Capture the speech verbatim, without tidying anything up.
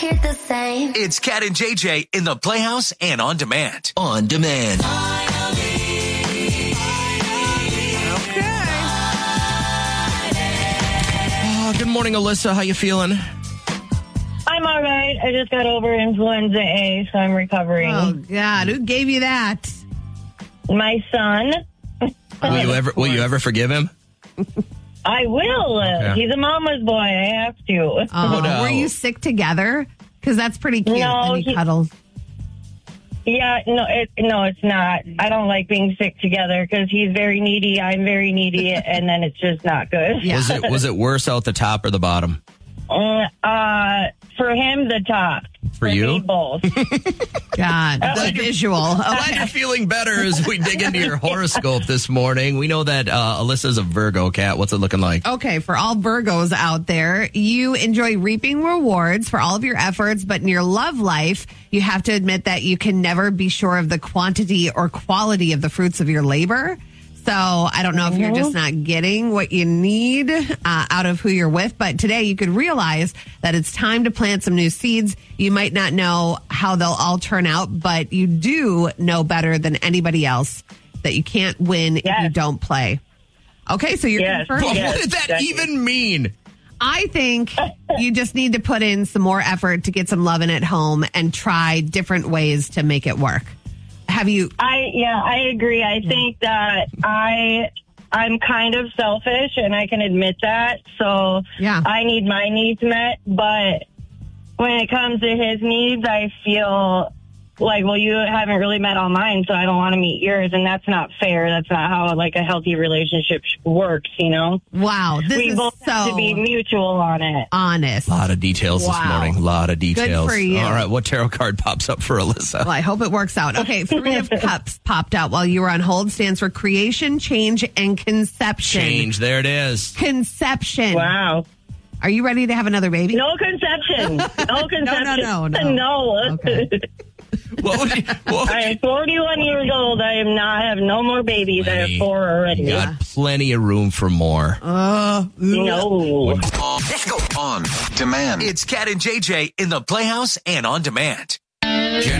hear the same. It's Cat and J J in the Playhouse and On Demand. On Demand. Oh, good morning, Alyssa. How you feeling? I'm all right. I just got over influenza A, so I'm recovering. Oh, God. Who gave you that? My son. Will you ever Will you ever forgive him? I will. Okay. He's a mama's boy. I have to. Oh, no. Were you sick together? Because that's pretty cute. No, Then you he- cuddle. Yeah, no, it, no, it's not. I don't like being sick together because he's very needy. I'm very needy, and then it's just not good. Yeah. Was it Was it worse out the top or the bottom? Uh, uh, for him, the top. For you? me, both. God, the visual. Glad you're feeling better as we dig into your horoscope this morning. We know that uh, Alyssa's a Virgo, Cat. What's it looking like? Okay, for all Virgos out there, you enjoy reaping rewards for all of your efforts, but in your love life, you have to admit that you can never be sure of the quantity or quality of the fruits of your labor. So I don't know if you're just not getting what you need uh, out of who you're with, but today you could realize that it's time to plant some new seeds. You might not know how they'll all turn out, but you do know better than anybody else that you can't win if you don't play. Okay, so you're Yes. confirmed. Yes. What did that exactly. even mean? I think you just need to put in some more effort to get some loving at home and try different ways to make it work. Have you? I yeah, I agree. I think that I I'm kind of selfish, and I can admit that. So Yeah. I need my needs met, but when it comes to his needs, I feel like, well, you haven't really met all mine, so I don't want to meet yours, and that's not fair. That's not how like a healthy relationship works, you know. Wow, this we is both so have to be mutual on it. honest. A lot of details this Wow. morning. A lot of details. for you. All right, what tarot card pops up for Alyssa? Well, I hope it works out. Okay, Three of Cups popped out while you were on hold. Stands for creation, change, and conception. Change. There it is. Conception. Wow. Are you ready to have another baby? No conception. No conception. no, no. No. Okay. What would you, what would I you, am forty-one years old. I am not have no more babies. I have four already. you got plenty of room for more. Uh, No. Let's go. On Demand. It's Cat and J J in the Playhouse and On Demand.